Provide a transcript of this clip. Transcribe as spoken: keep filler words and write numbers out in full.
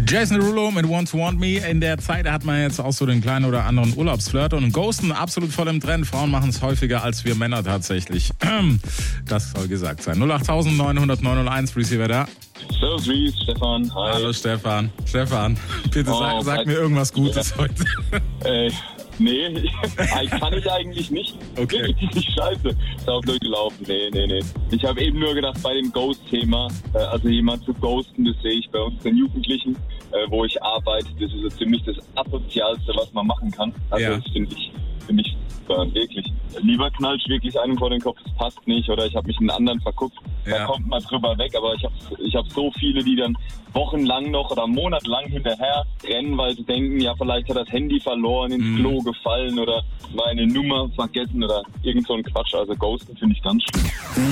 Jason Derulo mit Want to Want Me. In der Zeit hat man jetzt auch so den kleinen oder anderen Urlaubsflirt und Ghosten absolut voll im Trend. Frauen machen es häufiger als wir Männer tatsächlich. Das soll gesagt sein. null acht neun null null neun null eins, Receiver da. Servus, Ries, Stefan. Hi. Hallo Stefan. Stefan, bitte oh, sag, sag mir irgendwas Gutes ja. heute. Äh, nee, kann ich eigentlich nicht. Okay. Richtig scheiße. Ist auch durchgelaufen. Nee, nee, nee. Ich habe eben nur gedacht, bei dem Ghost-Thema, äh, also jemand zu ghosten, das sehe ich bei uns den Jugendlichen, äh, wo ich arbeite. Das ist so ziemlich das Asozialste, was man machen kann. Also ja. das finde ich, finde ich äh, wirklich. Lieber knallst wirklich einem vor den Kopf, das passt nicht, oder ich habe mich in einen anderen verguckt. Ja. Da kommt man drüber weg, aber ich habe ich hab so viele, die dann wochenlang noch oder monatelang hinterher rennen, weil sie denken, ja, vielleicht hat das Handy verloren, ins mm. Klo gefallen oder meine Nummer vergessen oder irgend so ein Quatsch. Also Ghosten finde ich ganz schlimm.